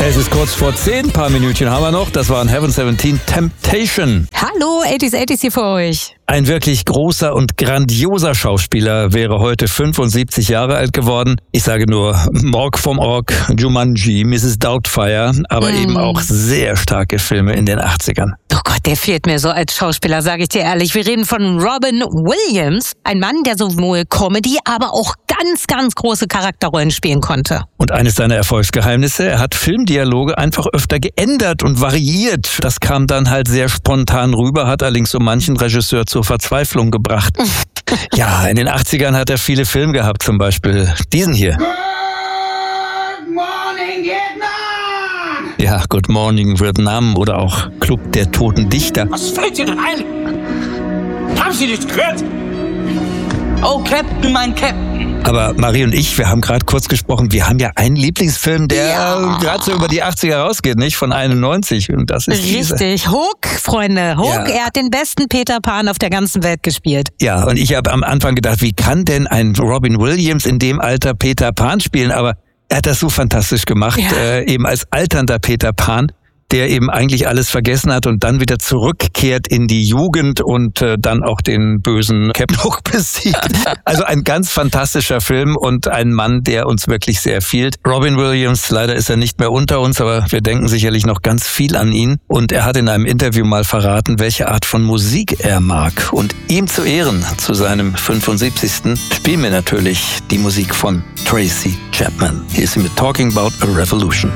Es ist kurz vor 10, paar Minütchen haben wir noch. Das waren Heaven 17 Temptation. Hallo, 80s hier für euch. Ein wirklich großer und grandioser Schauspieler wäre heute 75 Jahre alt geworden. Ich sage nur Mork vom Ork, Jumanji, Mrs. Doubtfire, aber eben auch sehr starke Filme in den 80ern. Oh Gott, der fehlt mir so als Schauspieler, sage ich dir ehrlich. Wir reden von Robin Williams, ein Mann, der sowohl Comedy, aber auch ganz große Charakterrollen spielen konnte. Und eines seiner Erfolgsgeheimnisse, er hat Filmdialoge einfach öfter geändert und variiert. Das kam dann halt sehr spontan rüber, hat allerdings so manchen Regisseur zur Verzweiflung gebracht. Ja, in den 80ern hat er viele Filme gehabt, zum Beispiel diesen hier. Good morning, Vietnam! Ja, Good Morning Vietnam oder auch Club der Toten Dichter. Was fällt dir denn ein? Haben Sie nicht gehört? Oh, Captain, mein Captain. Aber Marie und ich, wir haben gerade kurz gesprochen, wir haben ja einen Lieblingsfilm, der gerade so über die 80er rausgeht, nicht? Von 91. Und das ist richtig. Hook, Freunde. Hook, ja. Er hat den besten Peter Pan auf der ganzen Welt gespielt. Ja, und ich habe am Anfang gedacht, wie kann denn ein Robin Williams in dem Alter Peter Pan spielen? Aber er hat das so fantastisch gemacht, eben als alternder Peter Pan, der eben eigentlich alles vergessen hat und dann wieder zurückkehrt in die Jugend und dann auch den bösen Captain Hook besiegt. Also ein ganz fantastischer Film und ein Mann, der uns wirklich sehr fehlt. Robin Williams, leider ist er nicht mehr unter uns, aber wir denken sicherlich noch ganz viel an ihn. Und er hat in einem Interview mal verraten, welche Art von Musik er mag. Und ihm zu Ehren, zu seinem 75. spielen wir natürlich die Musik von Tracy Chapman. Hier ist sie mit Talking About a Revolution.